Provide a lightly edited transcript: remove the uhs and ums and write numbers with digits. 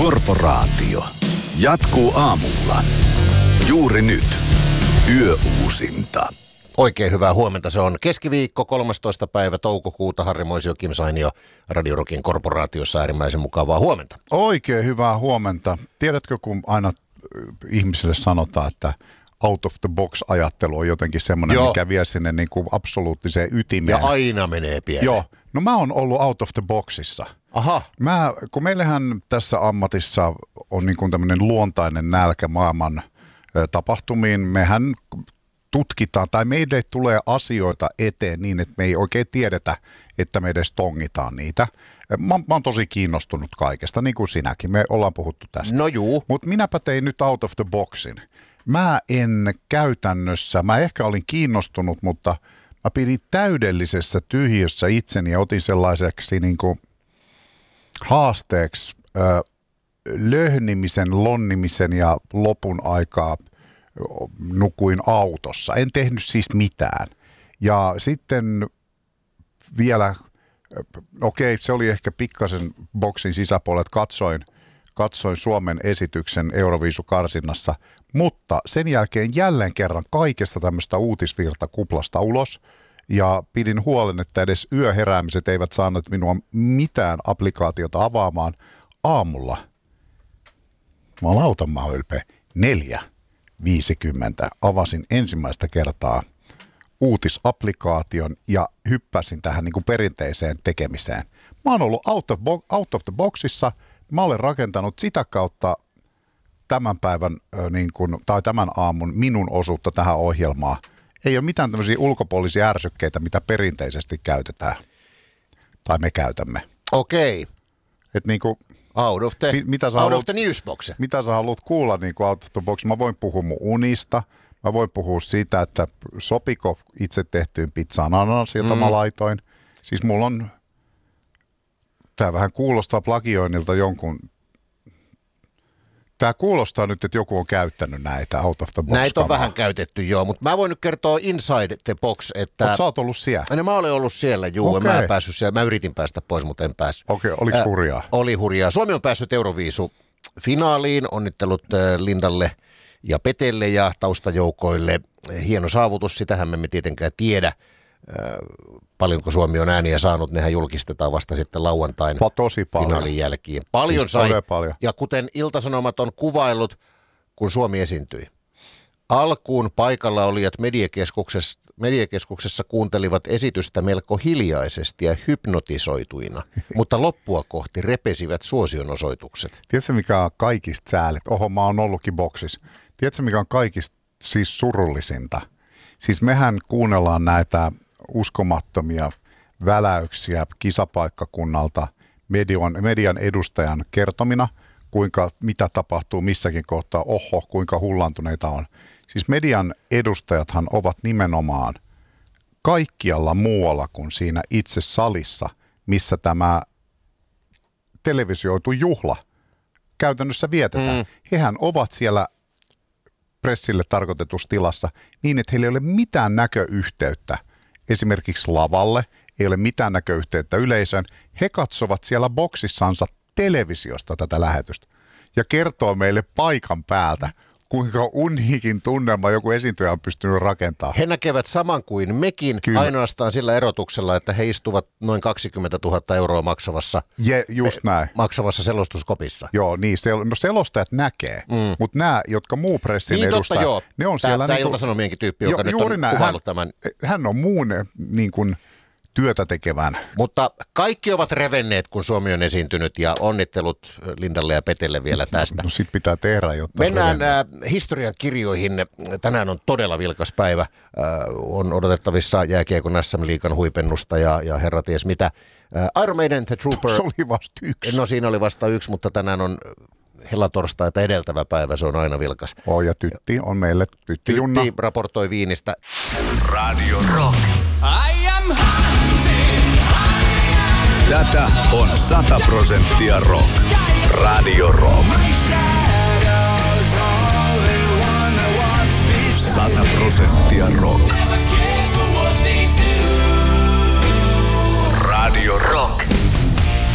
Korporaatio. Jatkuu aamulla. Juuri nyt. Yöuusinta. Oikein hyvää huomenta. Se on keskiviikko 13. päivä toukokuuta. Harri Moisio, Kim Sainio Radio Rockin Korporaatiossa. Äärimmäisen mukavaa huomenta. Oikein hyvää huomenta. Tiedätkö, kun aina ihmisille sanotaan, että out of the box -ajattelu on jotenkin semmoinen, mikä vie sinne niin kuin absoluuttiseen ytimeen. Ja aina menee pieleen. Joo. No mä oon ollut out of the boxissa. Aha. Kun meillähän tässä ammatissa on niin kuin tämmöinen luontainen nälkä maailman tapahtumiin, mehän tutkitaan tai meille tulee asioita eteen niin, että me ei oikein tiedetä, että me edes tongitaan niitä. Mä oon tosi kiinnostunut kaikesta, niin kuin sinäkin. Me ollaan puhuttu tästä. No juu. Mutta minäpä tein nyt out of the boxin. Mä en käytännössä, mä ehkä olin kiinnostunut, mutta mä pidin täydellisessä tyhjössä itseni ja otin sellaiseksi niin kuin haasteeksi löhnimisen, lonnimisen ja lopun aikaa nukuin autossa. En tehnyt siis mitään. Ja sitten vielä, se oli ehkä pikkasen boksin sisäpuolet, katsoin Suomen esityksen Euroviisukarsinnassa, mutta sen jälkeen jälleen kerran kaikesta tämmöistä uutisvirtakuplasta ulos ja pidin huolen, että edes yöheräämiset eivät saaneet minua mitään applikaatiota avaamaan aamulla. Mä oon ylpeä. 4:50 avasin ensimmäistä kertaa uutisapplikaation ja hyppäsin tähän niin kuin perinteiseen tekemiseen. Mä oon ollut out of the boxissa. Mä olen rakentanut sitä kautta tämän päivän tai tämän aamun minun osuutta tähän ohjelmaan. Ei ole mitään tämmöisiä ulkopuolisia ärsykkeitä, mitä perinteisesti käytetään. Tai me käytämme. Okei. Et niinku, out of the newsbox. Mitä sä haluat kuulla niinku out of the box? Mä voin puhua mun unista. Mä voin puhua siitä, että sopiko itse tehtyyn pizzaan ananas, jota mä laitoin. Siis mulla on, tää vähän kuulostaa plagioinnilta jonkun. Tää kuulostaa nyt, että joku on käyttänyt näitä out of the box. Näitä on vähän käytetty, joo, mutta mä voin nyt kertoa inside the box, että... Mutta sä oot ollut siellä? No, mä olen ollut siellä, juu, mä en päässyt siellä. Mä yritin päästä pois, mutta en päässyt. Okei, oliko hurjaa? Oli hurjaa. Suomi on päässyt Euroviisu-finaaliin, onnittelut Lindalle ja Petelle ja taustajoukoille. Hieno saavutus, sitähän me emme tietenkään tiedä. Paljonko Suomi on ääniä saanut, nehän julkistetaan vasta sitten lauantain finaalin jälkeen. Paljon siis sai, paljon. Ja kuten Ilta-Sanomat on kuvaillut, kun Suomi esiintyi. Alkuun paikalla olijat mediakeskuksessa kuuntelivat esitystä melko hiljaisesti ja hypnotisoituina, mutta loppua kohti repesivät suosionosoitukset. Tiedätkö mikä on kaikista säälit? Oho, mä oon ollutkin boksissa. Tiedätkö mikä on kaikista siis surullisinta? Siis mehän kuunnellaan näitä uskomattomia väläyksiä kisapaikkakunnalta median edustajan kertomina, mitä tapahtuu missäkin kohtaa, kuinka hullantuneita on. Siis median edustajathan ovat nimenomaan kaikkialla muualla kuin siinä itse salissa, missä tämä televisioitu juhla käytännössä vietetään. Hehän ovat siellä pressille tarkoitetussa tilassa niin, että heillä ei ole mitään näköyhteyttä esimerkiksi lavalle, ei ole mitään näköyhteyttä yleisöön. He katsovat siellä boksissansa televisiosta tätä lähetystä ja kertoo meille paikan päältä, kuinka uniikin tunnelma joku esiintyjä on pystynyt rakentamaan. He näkevät saman kuin mekin, kyllä, ainoastaan sillä erotuksella, että he istuvat noin 20 000 euroa maksavassa selostuskopissa. Joo, niin, selostajat näkee, mutta nämä, jotka muu pressin edustaa, ne on siellä... Tämä Ilta-Sanomienkin tyyppi, joka nyt on kuvailut tämän. Hän on muun niin kuin työtä tekevän. Mutta kaikki ovat revenneet, kun Suomi on esiintynyt, ja onnittelut Lindalle ja Petelle vielä tästä. No sit pitää tehdä, jotta... Mennään historian kirjoihin. Tänään on todella vilkas päivä. On odotettavissa jääkiekon SM-liigan huipennusta ja herra ties mitä. Iron Maiden, The Trooper... Se oli vasta 1. No siinä oli vasta 1, mutta tänään on helatorstaita edeltävä päivä, se on aina vilkas. Ja Tytti on meille, Tytti Junna. Tytti raportoi Viinistä. Radio Rock. I am hunting. Tätä on 100% rock. Radio Rock. 100% rock. Radio Rock.